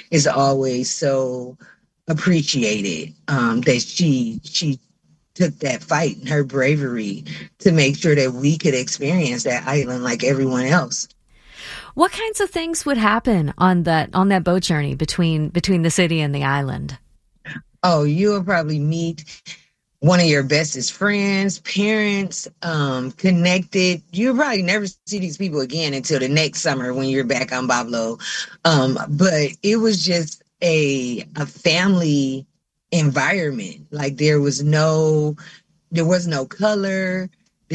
is always so appreciated. That she took that fight and her bravery to make sure that we could experience that island like everyone else. What kinds of things would happen on that boat journey between the city and the island? Oh, you'll probably meet one of your bestest friends, parents, connected. You'll probably never see these people again until the next summer when you're back on Bablo. But it was just a family environment. Like there was no color.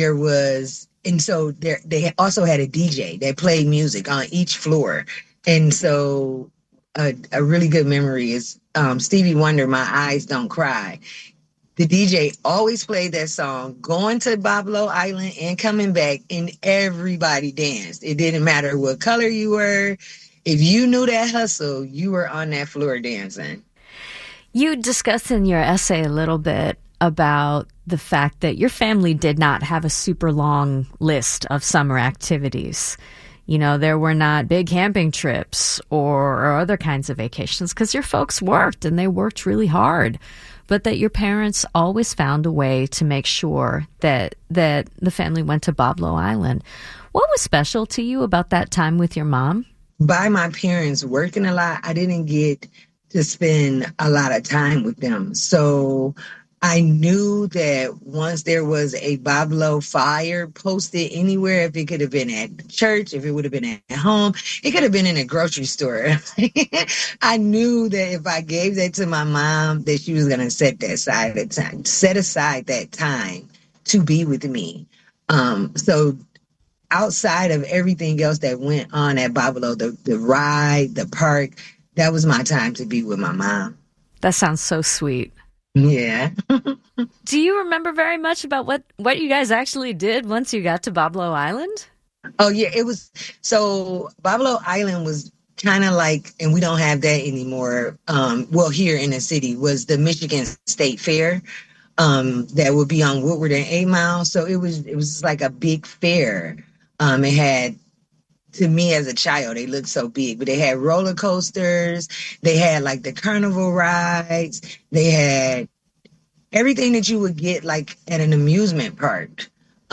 And so they also had a DJ that played music on each floor. And so a really good memory is Stevie Wonder, My Eyes Don't Cry. The DJ always played that song, going to Bablo Island and coming back, and everybody danced. It didn't matter what color you were. If you knew that hustle, you were on that floor dancing. You discussed in your essay a little bit about the fact that your family did not have a super long list of summer activities. You know, there were not big camping trips or other kinds of vacations because your folks worked and they worked really hard, but that your parents always found a way to make sure that the family went to Bablo Island. What was special to you about that time with your mom? By my parents working a lot, I didn't get to spend a lot of time with them. So I knew that once there was a Bablo flyer posted anywhere, if it could have been at church, if it would have been at home, it could have been in a grocery store. I knew that if I gave that to my mom, that she was going to set aside that time to be with me. So outside of everything else that went on at Bablo, the ride, the park, that was my time to be with my mom. That sounds so sweet. Yeah. Do you remember very much about what you guys actually did once you got to Bablo Island? Oh, yeah. It was, so Bablo Island was kind of like, and we don't have that anymore, here in the city, was the Michigan State Fair that would be on Woodward and 8 Mile. So it was like a big fair. It had, to me as a child, they looked so big, but they had roller coasters. They had like the carnival rides. They had everything that you would get like at an amusement park.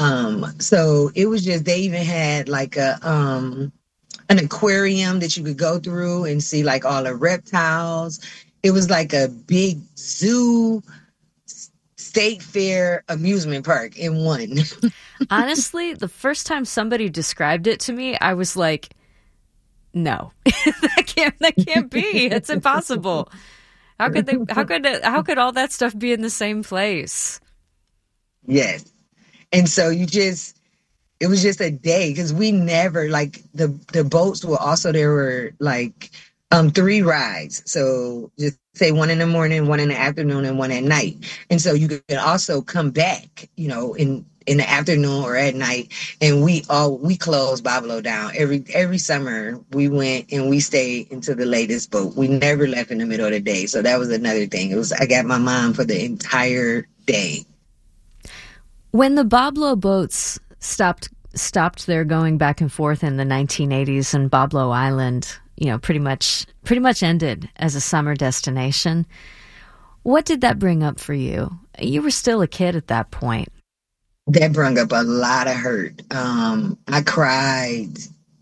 So it was just, they even had like an aquarium that you could go through and see like all the reptiles. It was like a big zoo, state fair, amusement park in one. Honestly, the first time somebody described it to me, I was like, no, that can't be. It's impossible. How could all that stuff be in the same place? Yes. And so it was just a day, because we never, like, the boats were also, there were like 3 rides. So just say 1 in the morning, 1 in the afternoon, and 1 at night. And so you could also come back, in the afternoon or at night, and we closed Bablo down every summer. We went and we stayed until the latest boat. We never left in the middle of the day. So that was another thing. I got my mom for the entire day. When the Bablo boats stopped their going back and forth in the 1980s, and Bablo Island, pretty much ended as a summer destination, what did that bring up for you? You were still a kid at that point. That brought up a lot of hurt. I cried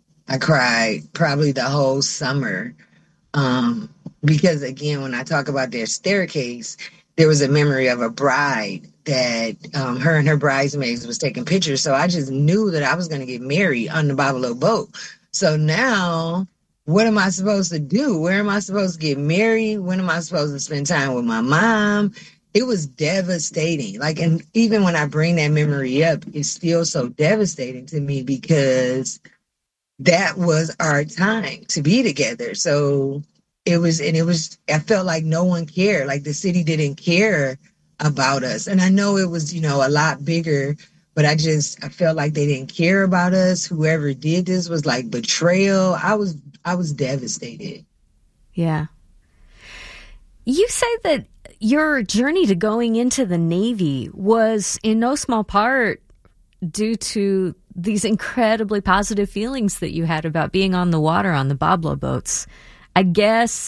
probably the whole summer. Because again, when I talk about their staircase, there was a memory of a bride that her and her bridesmaids was taking pictures. So I just knew that I was going to get married on the Bablo boat. So now, what am I supposed to do? Where am I supposed to get married? When am I supposed to spend time with my mom? It was devastating. Like, and even when I bring that memory up, it's still so devastating to me, because that was our time to be together. So I felt like no one cared. Like the city didn't care about us. And I know it was, a lot bigger, but I felt like they didn't care about us. Whoever did this was like betrayal. I was devastated. Yeah. You say that your journey to going into the Navy was in no small part due to these incredibly positive feelings that you had about being on the water on the Bablo boats. I guess